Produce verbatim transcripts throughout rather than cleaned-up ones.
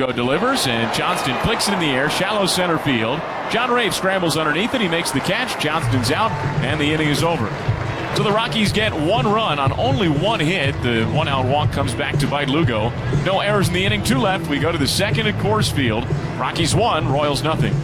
Lugo delivers, and Johnston flicks it in the air, shallow center field. John Rave scrambles underneath it. He makes the catch. Johnston's out, and the inning is over. So the Rockies get one run on only one hit. The one-out walk comes back to bite Lugo. No errors in the inning, two left. We go to the second at Coors Field. Rockies one, Royals nothing.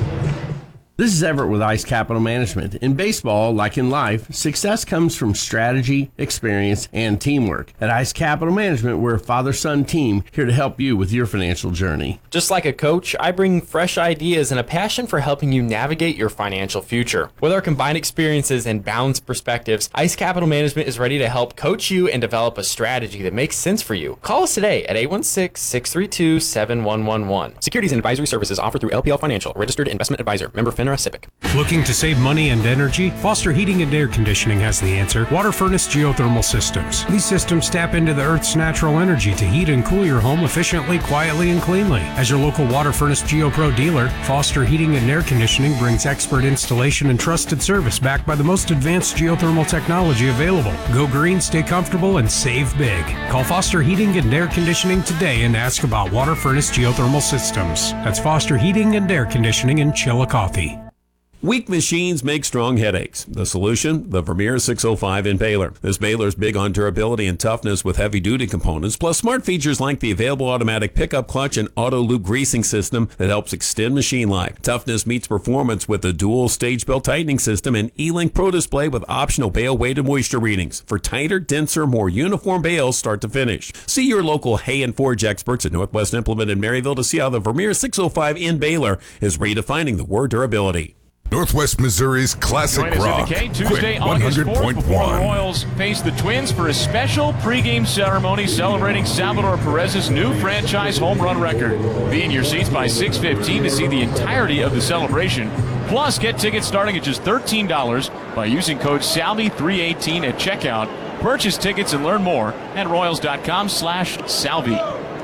This is Everett with Ice Capital Management. In baseball, like in life, success comes from strategy, experience, and teamwork. At Ice Capital Management, we're a father-son team here to help you with your financial journey. Just like a coach, I bring fresh ideas and a passion for helping you navigate your financial future. With our combined experiences and balanced perspectives, Ice Capital Management is ready to help coach you and develop a strategy that makes sense for you. Call us today at eight one six, six three two, seven one one one. Securities and advisory services offered through L P L Financial, registered investment advisor, member FINRA SIPC. Looking to save money and energy? Foster Heating and Air Conditioning has the answer. Water Furnace Geothermal Systems. These systems tap into the Earth's natural energy to heat and cool your home efficiently, quietly, and cleanly. As your local Water Furnace GeoPro dealer, Foster Heating and Air Conditioning brings expert installation and trusted service backed by the most advanced geothermal technology available. Go green, stay comfortable, and save big. Call Foster Heating and Air Conditioning today and ask about Water Furnace Geothermal Systems. That's Foster Heating and Air Conditioning in Chillicothe. Weak machines make strong headaches. The solution? The Vermeer six oh five in baler. This baler is big on durability and toughness with heavy-duty components, plus smart features like the available automatic pickup clutch and auto-loop greasing system that helps extend machine life. Toughness meets performance with a dual stage belt tightening system and E-Link Pro display with optional bale weight and moisture readings for tighter, denser, more uniform bales start to finish. See your local Hay and Forge experts at Northwest Implement in Maryville to see how the Vermeer six oh five in baler is redefining the word durability. Northwest Missouri's classic Join rock. us in the K, Tuesday, August fourth, before the Royals face the Twins for a special pregame ceremony celebrating Salvador Perez's new franchise home run record. Be in your seats by six fifteen to see the entirety of the celebration. Plus, get tickets starting at just thirteen dollars by using code Salvi three eighteen at checkout. Purchase tickets and learn more at royals.com slash Salvi.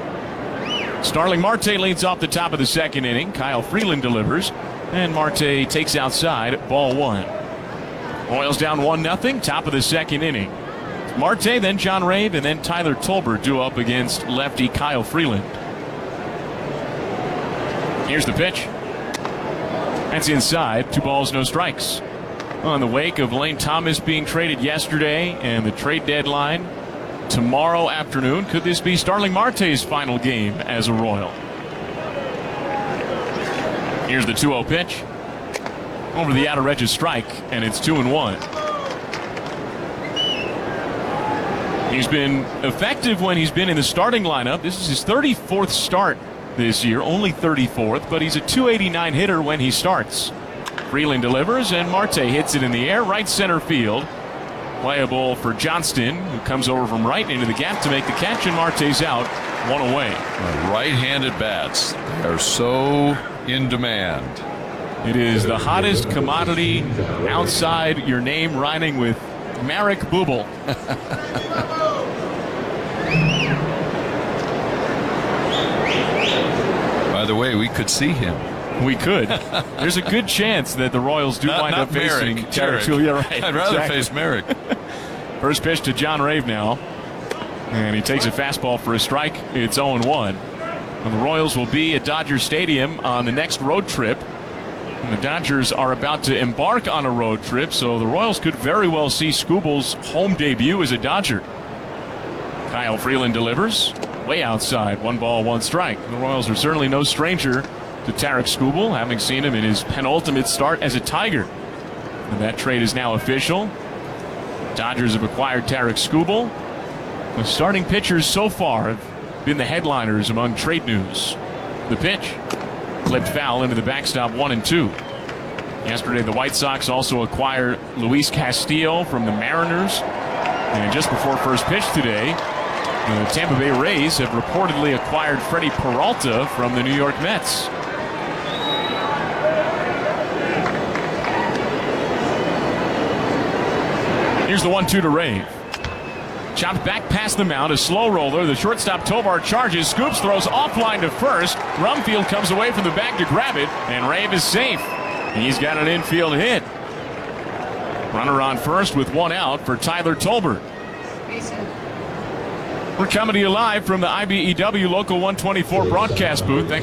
Starling Marte leads off the top of the second inning. Kyle Freeland delivers. And Marte takes outside, ball one. Royals down one nothing, top of the second inning. Marte, then John Rave, and then Tyler Tolbert due up against lefty Kyle Freeland. Here's the pitch. That's inside, two balls, no strikes. On the wake of Lane Thomas being traded yesterday and the trade deadline tomorrow afternoon, could this be Starling Marte's final game as a Royal? Here's the two oh pitch. Over the outer edge of strike, and it's two and one. He's been effective when he's been in the starting lineup. This is his thirty-fourth start this year, only thirty-fourth, but he's a two eighty-nine hitter when he starts. Freeland delivers, and Marte hits it in the air, right center field. Playable for Johnston, who comes over from right into the gap to make the catch, and Marte's out, one away. Right-handed bats, they are so in demand. It is the hottest commodity outside your name, rhyming with Marek Bubel. By the way, we could see him. We could. There's a good chance that the Royals do not, wind not up facing Merrick, Tarek. Yeah, right. I'd rather exactly. face Merrick. First pitch to John Rave now. And he takes a fastball for a strike. It's oh and one. And the Royals will be at Dodger Stadium on the next road trip. And the Dodgers are about to embark on a road trip, so the Royals could very well see Skubal's home debut as a Dodger. Kyle Freeland delivers. Way outside. One ball, one strike. The Royals are certainly no stranger to Tarek Skubal, having seen him in his penultimate start as a Tiger. And that trade is now official. Dodgers have acquired Tarek Skubal. The starting pitchers so far have been the headliners among trade news. The pitch. Clipped foul into the backstop, one and two. Yesterday, the White Sox also acquired Luis Castillo from the Mariners. And just before first pitch today, the Tampa Bay Rays have reportedly acquired Freddie Peralta from the New York Mets. Here's the one two to Rave. Chopped back past the mound, a slow roller. The shortstop Tovar charges, scoops, throws offline to first. Rumfield comes away from the bag to grab it, and Rave is safe. He's got an infield hit. Runner on first with one out for Tyler Tolbert. We're coming to you live from the I B E W Local one twenty-four broadcast booth. Thanks